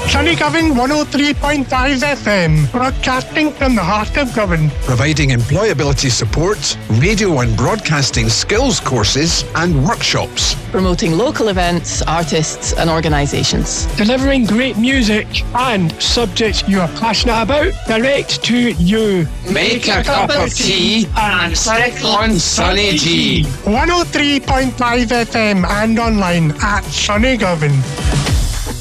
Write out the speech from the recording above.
Sunnygovan 103.5 FM, broadcasting from the heart of Govan. Providing employability support, radio and broadcasting skills courses and workshops. Promoting local events, artists and organisations. Delivering great music and subjects you are passionate about direct to you. Make a cup of tea and sit on Sunny G. 103.5 FM and online at Sunnygovan.